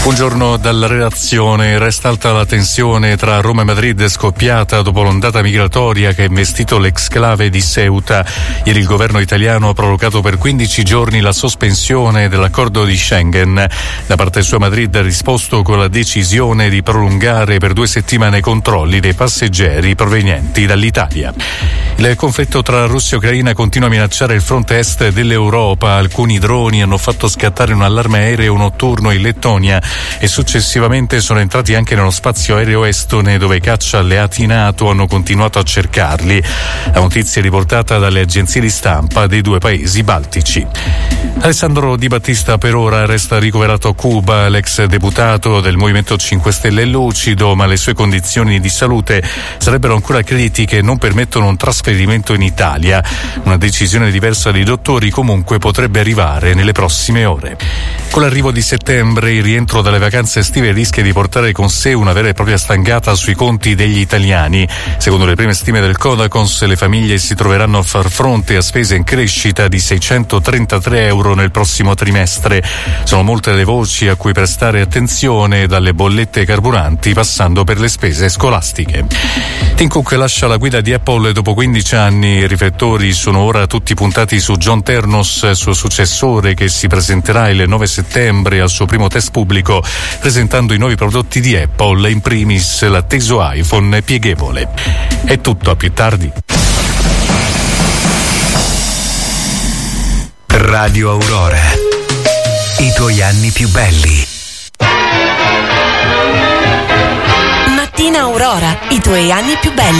Buongiorno dalla redazione. Resta alta la tensione tra Roma e Madrid, scoppiata dopo l'ondata migratoria che ha investito l'exclave di Ceuta. Ieri il governo italiano ha prorogato per 15 giorni la sospensione dell'accordo di Schengen. Da parte sua Madrid ha risposto con la decisione di prolungare per 2 settimane i controlli dei passeggeri provenienti dall'Italia. Il conflitto tra Russia e Ucraina continua a minacciare il fronte est dell'Europa. Alcuni droni hanno fatto scattare un allarme aereo notturno in Lettonia e successivamente sono entrati anche nello spazio aereo estone, dove i caccia alleati NATO hanno continuato a cercarli. La notizia è riportata dalle agenzie di stampa dei 2 paesi baltici. Alessandro Di Battista per ora resta ricoverato a Cuba. L'ex deputato del Movimento 5 Stelle è lucido, ma le sue condizioni di salute sarebbero ancora critiche e non permettono un trasferimento in Italia. Una decisione diversa dei dottori comunque potrebbe arrivare nelle prossime ore. Con l'arrivo di settembre, il rientro dalle vacanze estive rischia di portare con sé una vera e propria stangata sui conti degli italiani. Secondo le prime stime del Codacons, le famiglie si troveranno a far fronte a spese in crescita di 633 euro nel prossimo trimestre. Sono molte le voci a cui prestare attenzione, dalle bollette carburanti passando per le spese scolastiche. Tim Cook lascia la guida di Apple dopo 15 anni. I riflettori sono ora tutti puntati su John Ternos, suo successore, che si presenterà il 9 settembre al suo primo test pubblico, presentando i nuovi prodotti di Apple, in primis l'atteso iPhone pieghevole. È tutto, a più tardi. Radio Aurora, i tuoi anni più belli. Mattina Aurora, i tuoi anni più belli.